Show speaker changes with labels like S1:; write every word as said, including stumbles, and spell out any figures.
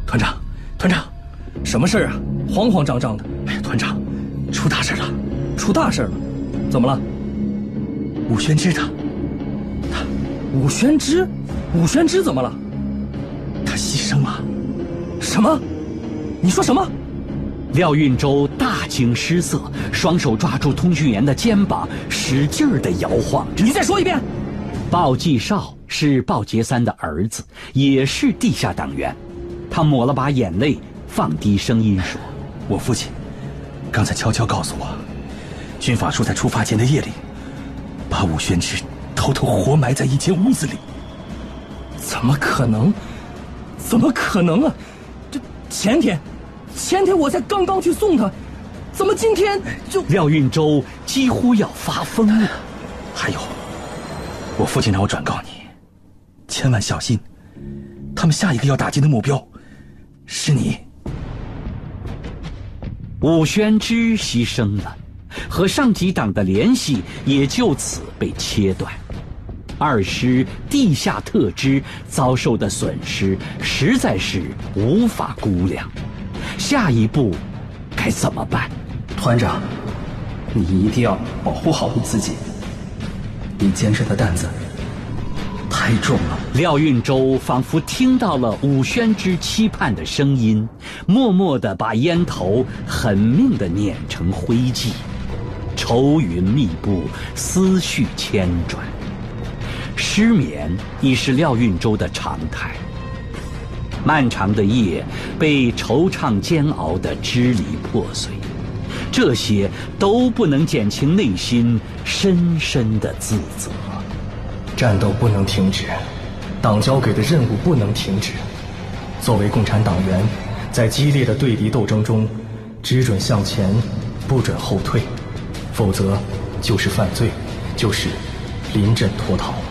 S1: 团长，团长，什么事儿啊？慌慌张张的。哎呀，团长，出大事了！出大事了？怎么了？武宣之他，他，武宣之，武宣之怎么了？他牺牲了。什么？你说什么？
S2: 廖运周大惊失色，双手抓住通讯员的肩膀，使劲儿地摇晃着。
S1: 你再说一遍。
S2: 鲍继少是鲍杰三的儿子，也是地下党员。他抹了把眼泪，放低声音说：“
S1: 我父亲刚才悄悄告诉我，军法处在出发前的夜里，把武宣之偷偷活埋在一间屋子里。怎么可能？怎么可能啊？这前天，前天我才刚刚去送他，怎么今天就……”
S2: 廖运周几乎要发疯了。
S1: 还有，我父亲让我转告你，千万小心，他们下一个要打击的目标是你。
S2: 武宣之牺牲了，和上级党的联系也就此被切断。二师地下特支遭受的损失实在是无法估量，下一步该怎么办？
S3: 团长，你一定要保护好你自己，你肩上的担子太重了。
S2: 廖运周仿佛听到了武宣之期盼的声音，默默地把烟头狠命地碾成灰烬。愁云密布，思绪千转，失眠已是廖运周的常态。漫长的夜被惆怅煎熬得支离破碎，这些都不能减轻内心深深的自责。
S3: 战斗不能停止，党交给的任务不能停止。作为共产党员，在激烈的对敌斗争中，只准向前，不准后退，否则就是犯罪，就是临阵脱逃。